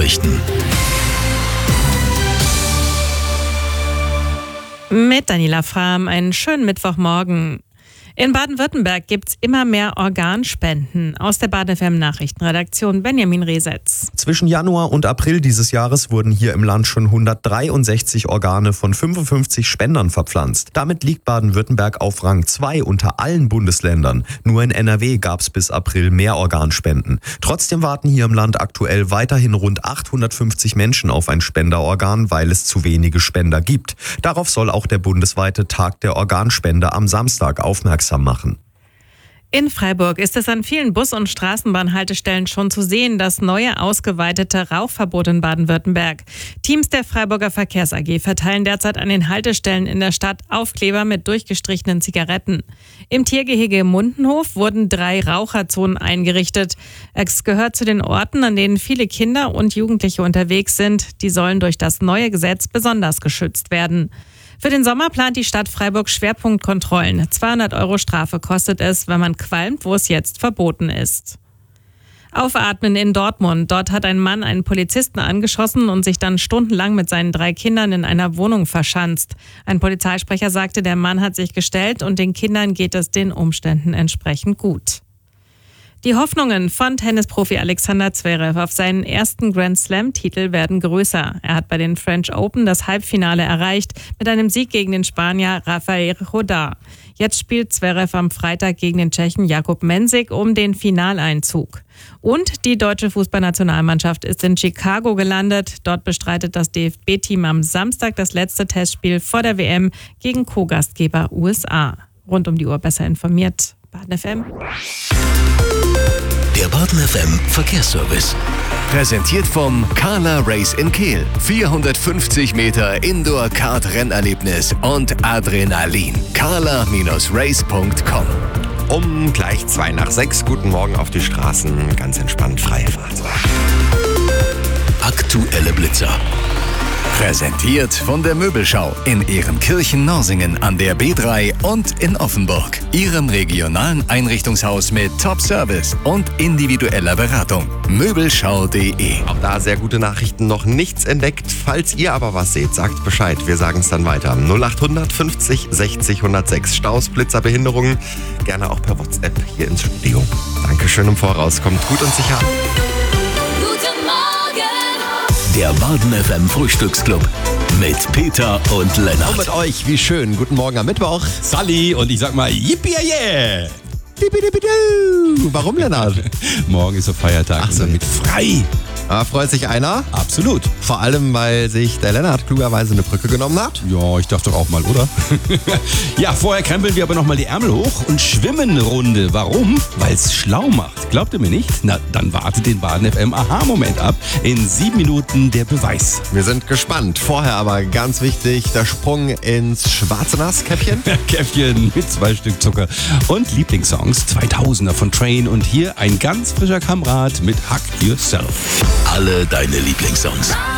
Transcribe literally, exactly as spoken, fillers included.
Nachrichten. Mit Daniela Frahm, einen schönen Mittwochmorgen. In Baden-Württemberg gibt es immer mehr Organspenden. Aus der Baden F M Nachrichtenredaktion Benjamin Resetz. Zwischen Januar und April dieses Jahres wurden hier im Land schon hundertdreiundsechzig Organe von fünfundfünfzig Spendern verpflanzt. Damit liegt Baden-Württemberg auf Rang zwei unter allen Bundesländern. Nur in N R W gab es bis April mehr Organspenden. Trotzdem warten hier im Land aktuell weiterhin rund achthundertfünfzig Menschen auf ein Spenderorgan, weil es zu wenige Spender gibt. Darauf soll auch der bundesweite Tag der Organspende am Samstag aufmerksam machen. In Freiburg ist es an vielen Bus- und Straßenbahnhaltestellen schon zu sehen, das neue ausgeweitete Rauchverbot in Baden-Württemberg. Teams der Freiburger Verkehrs A G verteilen derzeit an den Haltestellen in der Stadt Aufkleber mit durchgestrichenen Zigaretten. Im Tiergehege Mundenhof wurden drei Raucherzonen eingerichtet. Es gehört zu den Orten, an denen viele Kinder und Jugendliche unterwegs sind. Die sollen durch das neue Gesetz besonders geschützt werden. Für den Sommer plant die Stadt Freiburg Schwerpunktkontrollen. zweihundert Euro Strafe kostet es, wenn man qualmt, wo es jetzt verboten ist. Aufatmen in Dortmund. Dort hat ein Mann einen Polizisten angeschossen und sich dann stundenlang mit seinen drei Kindern in einer Wohnung verschanzt. Ein Polizeisprecher sagte, der Mann hat sich gestellt und den Kindern geht es den Umständen entsprechend gut. Die Hoffnungen von Tennisprofi Alexander Zverev auf seinen ersten Grand-Slam-Titel werden größer. Er hat bei den French Open das Halbfinale erreicht mit einem Sieg gegen den Spanier Rafael Rodin. Jetzt spielt Zverev am Freitag gegen den Tschechen Jakub Mensik um den Finaleinzug. Und die deutsche Fußballnationalmannschaft ist in Chicago gelandet. Dort bestreitet das D F B-Team am Samstag das letzte Testspiel vor der W M gegen Co-Gastgeber U S A. Rund um die Uhr besser informiert. Baden F M. Der Baden F M Verkehrsservice. Präsentiert vom Carla Race in Kehl. vierhundertfünfzig Meter Indoor-Kart-Rennerlebnis und Adrenalin. carla race punkt com. Um gleich zwei nach sechs. Guten Morgen auf die Straßen. Ganz entspannt, freie Fahrt. Aktuelle Blitzer. Präsentiert von der Möbelschau in Ehrenkirchen-Norsingen an der B drei und in Offenburg. Ihrem regionalen Einrichtungshaus mit Top-Service und individueller Beratung. Möbelschau punkt de. Auch da sehr gute Nachrichten, noch nichts entdeckt. Falls ihr aber was seht, sagt Bescheid. Wir sagen es dann weiter. null acht fünfzig sechzig hundertsechs. Staus, Blitzer, Behinderungen. Gerne auch per WhatsApp hier ins Studio. Dankeschön im Voraus. Kommt gut und sicher an. Der Baden F M Frühstücksclub mit Peter und Lennart. Und mit euch, wie schön. Guten Morgen am Mittwoch. Sally und ich sag mal yippie yeah. Warum, Lennart? Morgen ist so Feiertag. Ach so. Und damit frei. Ah, freut sich einer? Absolut. Vor allem, weil sich der Lennart klugerweise eine Brücke genommen hat. Ja, ich darf doch auch mal, oder? Ja, vorher krempeln wir aber nochmal die Ärmel hoch und schwimmen eine Runde. Warum? Weil es schlau macht. Glaubt ihr mir nicht? Na, dann wartet den Baden F M Aha-Moment ab. In sieben Minuten der Beweis. Wir sind gespannt. Vorher aber ganz wichtig, der Sprung ins schwarze Nasskäppchen. Käffchen mit zwei Stück Zucker und Lieblingssongs zweitausender von Train und hier ein ganz frischer Kamerad mit Hack Yourself. Alle deine Lieblingssongs.